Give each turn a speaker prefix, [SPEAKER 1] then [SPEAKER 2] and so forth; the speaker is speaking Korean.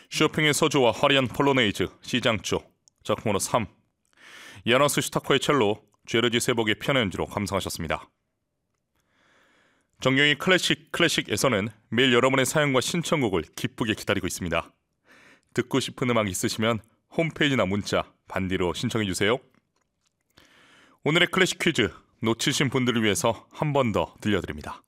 [SPEAKER 1] 쇼핑의 서주와 화려한 폴로네이즈, 시장조, 작품으로 3. 야너스 슈타코의 첼로, 죄르지 세복의 피아노 연주로 감상하셨습니다. 정경희 클래식에서는 매일 여러분의 사연과 신청곡을 기쁘게 기다리고 있습니다. 듣고 싶은 음악 있으시면 홈페이지나 문자 반디로 신청해주세요. 오늘의 클래식 퀴즈 놓치신 분들을 위해서 한 번 더 들려드립니다.